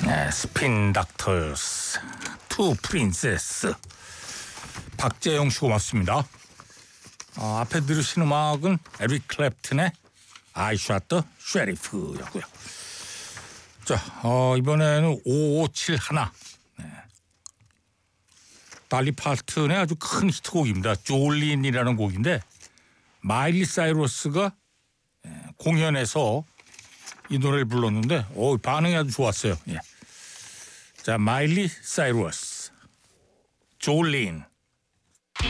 네, 스핀 닥터스 투 프린세스 박재영 씨 고맙습니다. 앞에 들으신 음악은 에릭 클랩튼의 I Shot the Sheriff였고요. 자, 이번에는 5571. 네. 달리 파튼의 아주 큰 히트곡입니다. 졸린이라는 곡인데 마일리 사이러스가 공연에서 이 노래를 불렀는데 반응이 아주 좋았어요. 예. 자, 마일리 사이러스, 졸린.